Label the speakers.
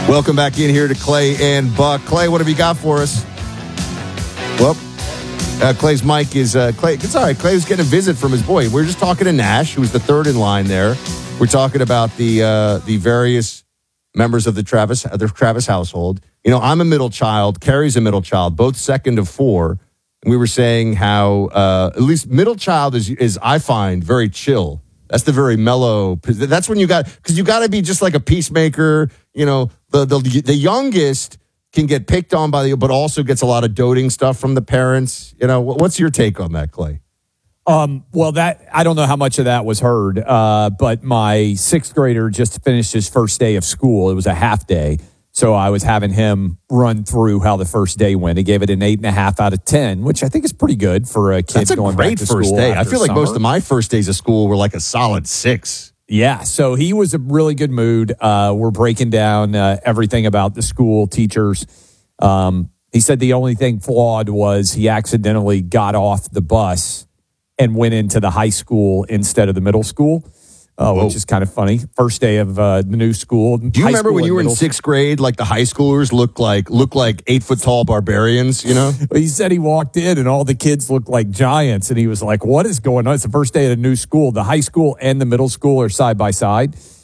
Speaker 1: Welcome back in here to Clay and Buck. Clay, what have you got for us? Well, Clay's mic is Clay. It's all right. Clay was getting a visit from his boy. We're just talking to Nash, who was the third in line there. We're talking about the various members of the Travis household. You know, I'm a middle child. Carrie's a middle child, both second of four. And we were saying how at least middle child is I find very chill. That's the very mellow. That's when you got to be just like a peacemaker. You know, the youngest can get picked on but also gets a lot of doting stuff from the parents. You know, what's your take on that, Clay?
Speaker 2: Well, that I don't know how much of that was heard, but my sixth grader just finished his first day of school. It was a half day, so I was having him run through how the first day went. He gave it an 8.5 out of 10, which I think is pretty good for a kid going back to school.
Speaker 1: That's a great first day. I feel like
Speaker 2: summer.
Speaker 1: most of my first days of school were like a solid 6.
Speaker 2: Yeah, so he was a really good mood. We're breaking down everything about the school, teachers. He said the only thing flawed was he accidentally got off the bus and went into the high school instead of the middle school, which is kind of funny. First day of the new school.
Speaker 1: Do you remember when you were in sixth grade, like the high schoolers looked like 8-foot-tall barbarians, you know?
Speaker 2: Well, he said he walked in and all the kids looked like giants, and he was like, what is going on? It's the first day of the new school. The high school and the middle school are side by side.